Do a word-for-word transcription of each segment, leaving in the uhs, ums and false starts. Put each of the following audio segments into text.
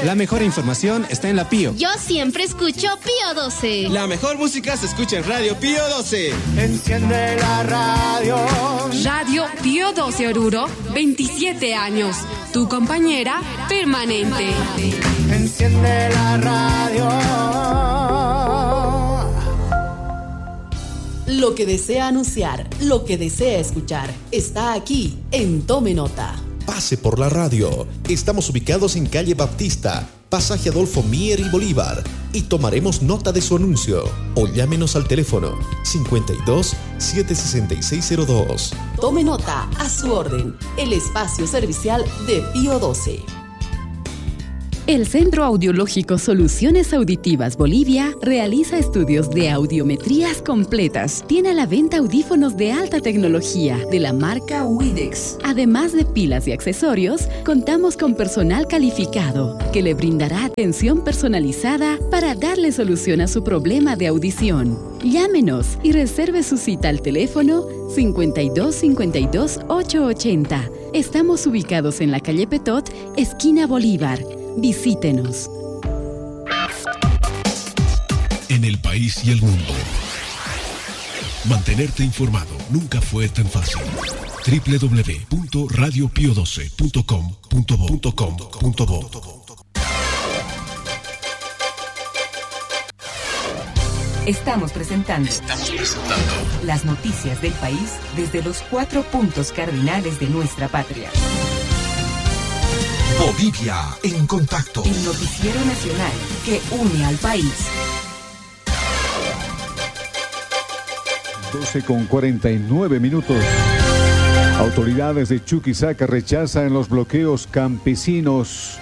La mejor información está en la Pío. Yo siempre escucho Pío doce. La mejor música se escucha en Radio Pío doce. Enciende la radio. Radio Pío doce Oruro, veintisiete años. Tu compañera permanente. Enciende la radio. Lo que desea anunciar, lo que desea escuchar, está aquí en Tome Nota. Pase por la radio. Estamos ubicados en calle Baptista, pasaje Adolfo Mier y Bolívar, y tomaremos nota de su anuncio. O llámenos al teléfono cincuenta y dos, setecientos sesenta y seis cero dos. Tome Nota, a su orden, el espacio servicial de Pío doce. El Centro Audiológico Soluciones Auditivas Bolivia realiza estudios de audiometrías completas. Tiene a la venta audífonos de alta tecnología de la marca Widex. Además de pilas y accesorios, contamos con personal calificado que le brindará atención personalizada para darle solución a su problema de audición. Llámenos y reserve su cita al teléfono cincuenta y dos, cincuenta y dos, ochocientos ochenta. Estamos ubicados en la calle Petot, esquina Bolívar. Visítenos. En el país y el mundo, mantenerte informado nunca fue tan fácil. doble u doble u doble u punto radio pío doce punto com punto bo. Estamos presentando, Estamos presentando las noticias del país desde los cuatro puntos cardinales de nuestra patria. Bolivia en contacto. El noticiero nacional que une al país. doce con cuarenta y nueve minutos. Autoridades de Chuquisaca rechazan los bloqueos campesinos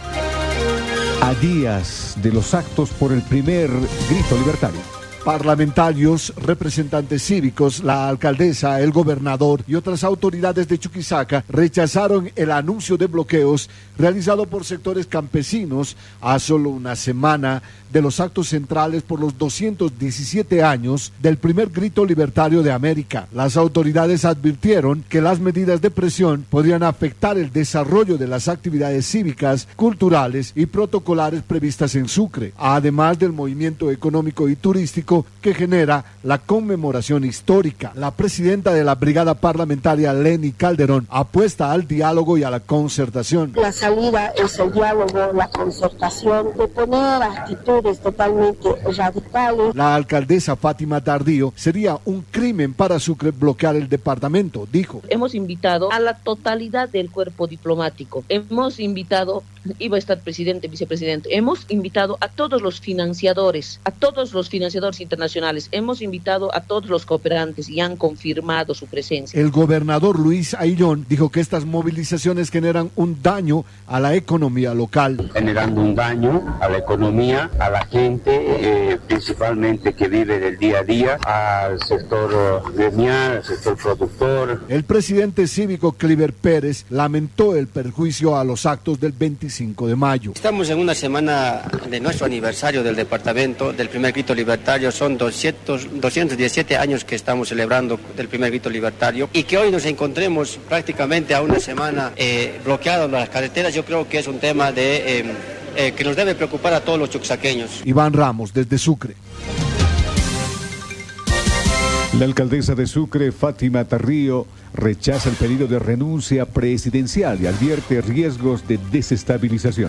a días de los actos por el primer grito libertario. Parlamentarios, representantes cívicos, la alcaldesa, el gobernador y otras autoridades de Chuquisaca rechazaron el anuncio de bloqueos realizado por sectores campesinos a solo una semana de los actos centrales por los doscientos diecisiete años del primer grito libertario de América. Las autoridades advirtieron que las medidas de presión podrían afectar el desarrollo de las actividades cívicas, culturales y protocolares previstas en Sucre, además del movimiento económico y turístico que genera la conmemoración histórica. La presidenta de la brigada parlamentaria, Leni Calderón, apuesta al diálogo y a la concertación. La salida es el diálogo, la concertación, de poner actitudes totalmente radicales. La alcaldesa Fátima Tardío: sería un crimen para Sucre bloquear el departamento, dijo. Hemos invitado a la totalidad del cuerpo diplomático, hemos invitado, iba a estar presidente, vicepresidente, hemos invitado a todos los financiadores, a todos los financiadores internacionales, hemos invitado a todos los cooperantes y han confirmado su presencia. El gobernador Luis Ayllón dijo que estas movilizaciones generan un daño a la economía local. Generando un daño a la economía, a la gente, eh, principalmente que vive del día a día, al sector gremial, al sector productor. El presidente cívico Cliver Pérez lamentó el perjuicio a los actos del veinticinco de mayo. Estamos en una semana de nuestro aniversario del departamento, del primer grito libertario. Son doscientos, doscientos diecisiete años que estamos celebrando del primer grito libertario, y que hoy nos encontremos prácticamente a una semana eh, bloqueados las carreteras. Yo creo que es un tema de... Eh, Eh, que nos debe preocupar a todos los chuquisaqueños. Iván Ramos, desde Sucre. La alcaldesa de Sucre, Fátima Tarrío, rechaza el pedido de renuncia presidencial y advierte riesgos de desestabilización.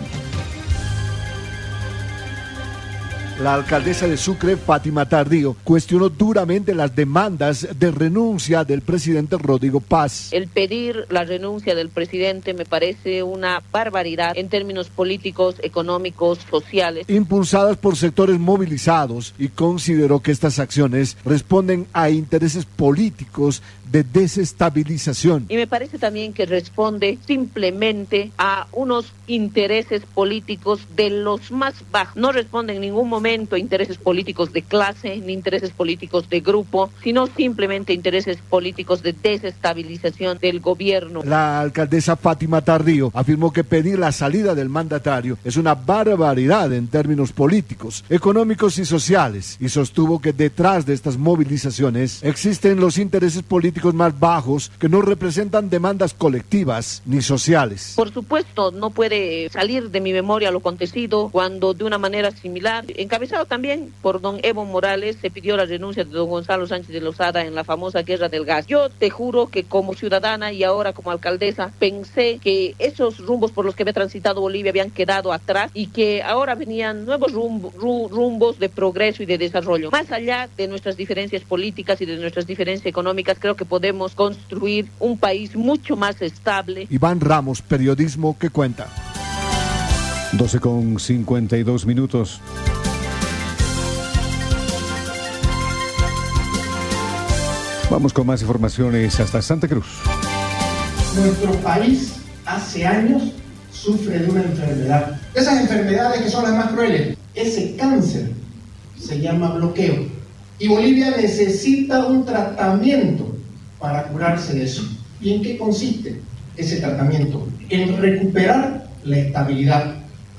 La alcaldesa de Sucre, Fátima Tardío, cuestionó duramente las demandas de renuncia del presidente Rodrigo Paz. El pedir la renuncia del presidente me parece una barbaridad en términos políticos, económicos, sociales. Impulsadas por sectores movilizados, y consideró que estas acciones responden a intereses políticos de desestabilización. Y me parece también que responde simplemente a unos intereses políticos de los más bajos. No responde en ningún momento momento intereses políticos de clase, ni intereses políticos de grupo, sino simplemente intereses políticos de desestabilización del gobierno. La alcaldesa Fátima Tardío afirmó que pedir la salida del mandatario es una barbaridad en términos políticos, económicos y sociales, y sostuvo que detrás de estas movilizaciones existen los intereses políticos más bajos que no representan demandas colectivas ni sociales. Por supuesto, no puede salir de mi memoria lo acontecido cuando de una manera similar, encabezado también por don Evo Morales, se pidió la renuncia de don Gonzalo Sánchez de Lozada en la famosa guerra del gas. Yo te juro que como ciudadana y ahora como alcaldesa pensé que esos rumbos por los que había transitado Bolivia habían quedado atrás y que ahora venían nuevos rumbo, rumbos de progreso y de desarrollo. Más allá de nuestras diferencias políticas y de nuestras diferencias económicas, creo que podemos construir un país mucho más estable. Iván Ramos, periodismo que cuenta. doce con cincuenta y dos minutos. Vamos con más informaciones hasta Santa Cruz. Nuestro país hace años sufre de una enfermedad. Esas enfermedades que son las más crueles. Ese cáncer se llama bloqueo. Y Bolivia necesita un tratamiento para curarse de eso. ¿Y en qué consiste ese tratamiento? En recuperar la estabilidad,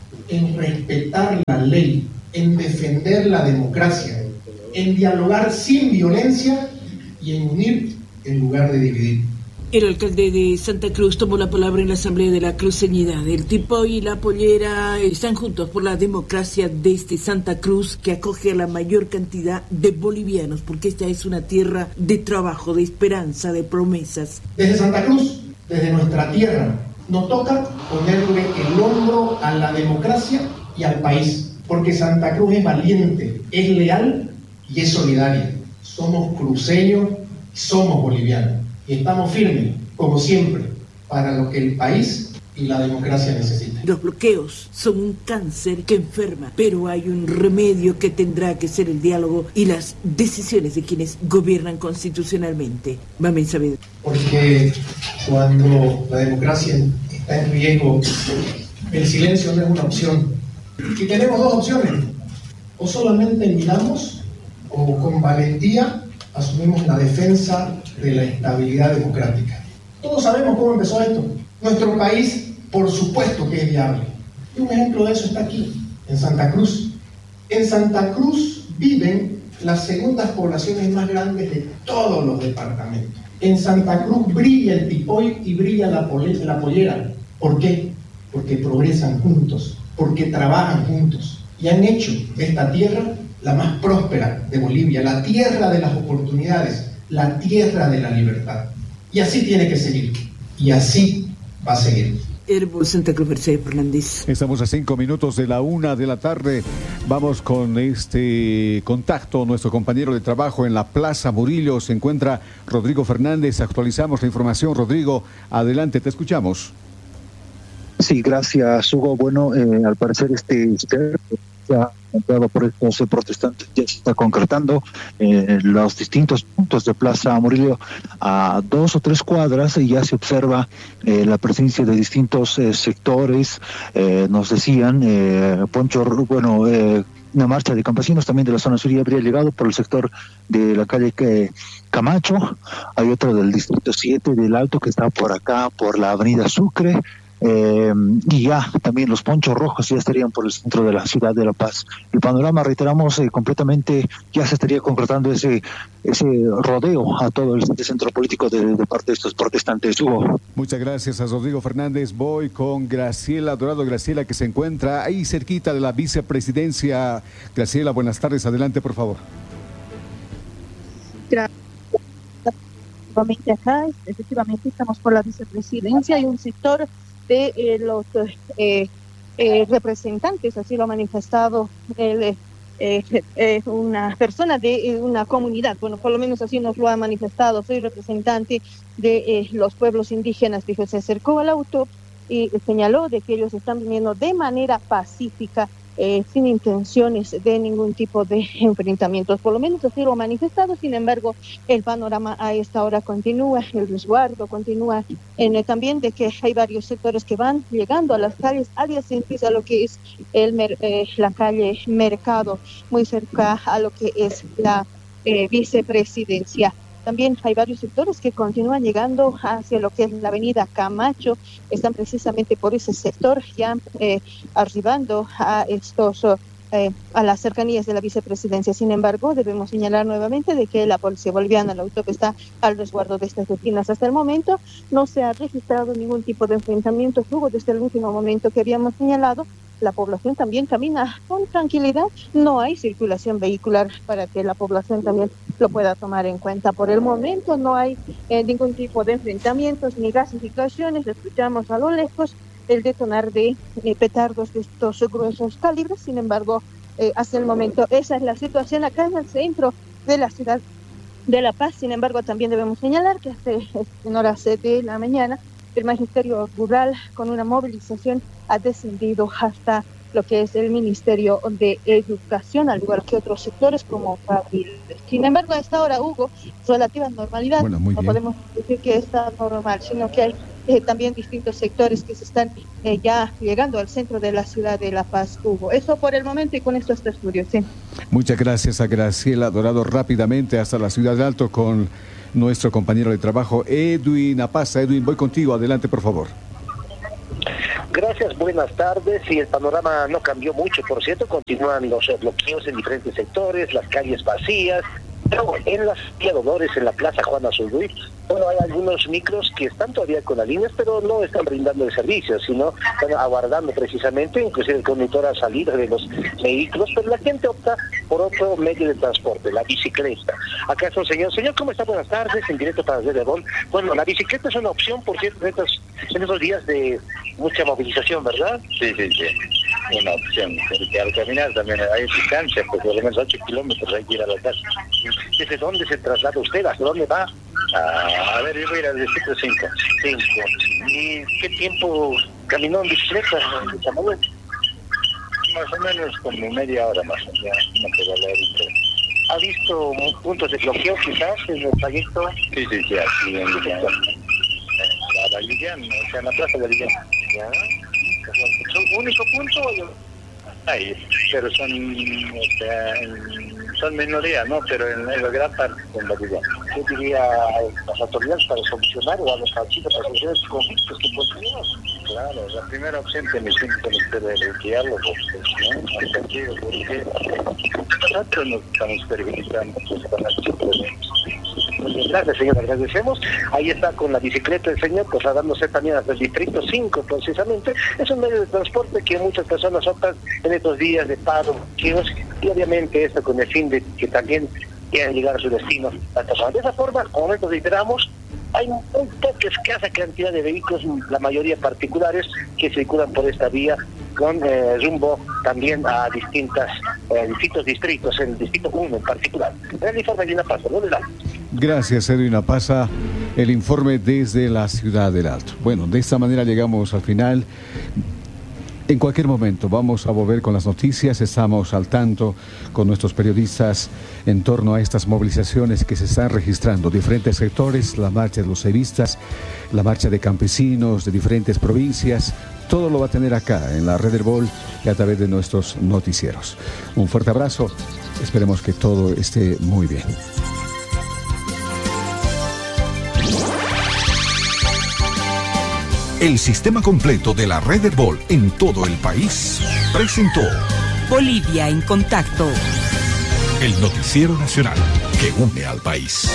en respetar la ley, en defender la democracia, en dialogar sin violencia y en unir en lugar de dividir. El alcalde de Santa Cruz tomó la palabra en la asamblea de la cruceñidad. El Tipoy y la Pollera están juntos por la democracia desde Santa Cruz, que acoge a la mayor cantidad de bolivianos, porque esta es una tierra de trabajo, de esperanza, de promesas. Desde Santa Cruz, desde nuestra tierra, nos toca ponerle el hombro a la democracia y al país, porque Santa Cruz es valiente, es leal y es solidaria. Somos cruceños, somos bolivianos y estamos firmes, como siempre, para lo que el país y la democracia necesitan. Los bloqueos son un cáncer que enferma, pero hay un remedio que tendrá que ser el diálogo y las decisiones de quienes gobiernan constitucionalmente. Mamen Saavedra. Porque cuando la democracia está en riesgo, el silencio no es una opción. Y tenemos dos opciones: o solamente miramos, o con valentía asumimos la defensa de la estabilidad democrática. Todos sabemos cómo empezó esto. Nuestro país, por supuesto que es viable. Y un ejemplo de eso está aquí, en Santa Cruz. En Santa Cruz viven las segundas poblaciones más grandes de todos los departamentos. En Santa Cruz brilla el Tipoy y brilla la, pole- la Pollera. ¿Por qué? Porque progresan juntos, porque trabajan juntos y han hecho de esta tierra la más próspera de Bolivia, la tierra de las oportunidades, la tierra de la libertad. Y así tiene que seguir, y así va a seguir. Santa Cruz, Mercedes Fernández. Estamos a cinco minutos de la una de la tarde. Vamos con este contacto. Nuestro compañero de trabajo en la Plaza Murillo se encuentra Rodrigo Fernández. Actualizamos la información. Rodrigo, adelante, te escuchamos. Sí, gracias, Hugo. Bueno, eh, al parecer este ya planteado por estos eh, protestantes ya se está concretando eh, los distintos puntos de Plaza Murillo a dos o tres cuadras y ya se observa eh, la presencia de distintos eh, sectores. Eh, nos decían, eh, Poncho, bueno, eh, una marcha de campesinos también de la zona sur ya habría llegado por el sector de la calle que Camacho. Hay otro del distrito siete del Alto que está por acá, por la avenida Sucre. Eh, y ya también los ponchos rojos ya estarían por el centro de la ciudad de La Paz. El panorama, reiteramos, eh, completamente ya se estaría concretando ese ese rodeo a todo el centro político de, de parte de estos protestantes. Hugo. Muchas gracias a Rodrigo Fernández. Voy con Graciela Dorado. Graciela, que se encuentra ahí cerquita de la vicepresidencia. Graciela, buenas tardes, adelante por favor. Gracias. Efectivamente acá, efectivamente estamos por la vicepresidencia. Hay un sector de eh, los eh, eh, representantes, así lo ha manifestado el, eh, eh, una persona de eh, una comunidad, bueno, por lo menos así nos lo ha manifestado. Soy representante de eh, los pueblos indígenas, dijo. Se acercó al auto y señaló de que ellos están viniendo de manera pacífica eh, sin intenciones de ningún tipo de enfrentamientos, por lo menos así lo ha manifestado. Sin embargo, el panorama a esta hora continúa, el resguardo continúa, en, eh, también de que hay varios sectores que van llegando a las calles adyacentes a lo que es el eh, la calle Mercado, muy cerca a lo que es la eh, vicepresidencia. También hay varios sectores que continúan llegando hacia lo que es la avenida Camacho, están precisamente por ese sector ya eh, arribando a estos eh, a las cercanías de la vicepresidencia. Sin embargo, debemos señalar nuevamente de que la policía boliviana, la U T O P, está al resguardo de estas esquinas. Hasta el momento no se ha registrado ningún tipo de enfrentamiento. Luego, desde el último momento que habíamos señalado, la población también camina con tranquilidad, no hay circulación vehicular para que la población también lo pueda tomar en cuenta. Por el momento no hay eh, ningún tipo de enfrentamientos ni gasificaciones, escuchamos a lo lejos el detonar de eh, petardos de estos gruesos calibres. Sin embargo, eh, hasta el momento esa es la situación acá en el centro de la ciudad de La Paz. Sin embargo, también debemos señalar que hace en horas de la mañana el Magisterio Rural, con una movilización, ha descendido hasta lo que es el Ministerio de Educación, al igual que otros sectores como Fabril. Sin embargo, a esta hora, Hugo, relativa normalidad, bueno, no bien. Podemos decir que está normal, sino que hay eh, también distintos sectores que se están eh, ya llegando al centro de la ciudad de La Paz, Hugo. Eso por el momento, y con esto está estudio, sí. Muchas gracias a Graciela Dorado. Rápidamente hasta la ciudad de Alto con nuestro compañero de trabajo, Edwin Apaza. Edwin, voy contigo, adelante por favor. Gracias, buenas tardes. Sí, el panorama no cambió mucho, por cierto, continúan los bloqueos en diferentes sectores, las calles vacías, pero en las Vía Dolores, en la Plaza Juan Azurduy, bueno, hay algunos micros que están todavía con las líneas, pero no están brindando el servicio, sino están aguardando precisamente, inclusive el conductor a salir de los vehículos, pero la gente opta por otro medio de transporte, la bicicleta. Acá es un señor. Señor, ¿cómo está? Buenas tardes, en directo para desde Bon. Bueno, la bicicleta es una opción, por cierto, en estos, en estos días de mucha movilización, ¿verdad? Sí, sí, sí. Una opción, porque al caminar también hay distancia, pues por lo menos ocho kilómetros hay que ir a la casa. ¿Desde dónde se traslada usted? ¿Hasta dónde va? Ah, a ver, yo voy a ir al distrito cinco. cinco. ¿Y qué tiempo caminó en bicicleta, Samuel? Más o menos como media hora más o menos, una pedaladita. ¿Ha visto puntos de bloqueo quizás en el trayecto? Sí, sí, sí, aquí en la Valillán, o sea, en la plaza de Valillán. ¿Ya? ¿Es un único punto o yo? Hay, pero son, o sea, son minorías, ¿no? Pero en la gran parte en Valillán. ¿Qué diría a las autoridades para solucionar o a los partidos para solucionar estos conflictos que continúan? Claro, la primera opción que me siento con ustedes es diálogo, ¿no? Porque nosotros nos estamos perjudicando pues, con las situaciones. Gracias, señor, agradecemos. Ahí está con la bicicleta el señor, trasladándose también hasta el distrito cinco, precisamente. Es un medio de transporte que muchas personas optan en estos días de paro, y obviamente esto con el fin de que también quieran llegar a su destino. De esa forma, como nosotros reiteramos, hay un poco escasa cantidad de vehículos, la mayoría particulares, que circulan por esta vía con eh, rumbo también a distintas, eh, distintos distritos, el distrito uno en particular. El informe de una pasa, ¿dónde la? Gracias, Edwin Apaza, el informe desde la ciudad del Alto. Bueno, de esta manera llegamos al final. En cualquier momento vamos a volver con las noticias, estamos al tanto con nuestros periodistas en torno a estas movilizaciones que se están registrando, diferentes sectores, la marcha de los cevistas, la marcha de campesinos de diferentes provincias, todo lo va a tener acá en la Red del Bol y a través de nuestros noticieros. Un fuerte abrazo, esperemos que todo esté muy bien. El sistema completo de la Red del Bol en todo el país presentó Bolivia en Contacto, el noticiero nacional que une al país.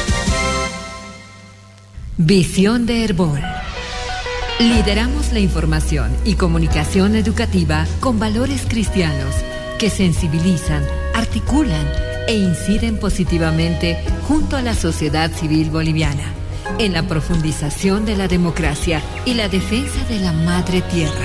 Visión de Herbol. Lideramos la información y comunicación educativa con valores cristianos que sensibilizan, articulan e inciden positivamente junto a la sociedad civil boliviana en la profundización de la democracia y la defensa de la madre tierra.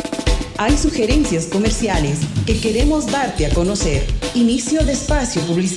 Hay sugerencias comerciales que queremos darte a conocer. Inicio de espacio publicitario.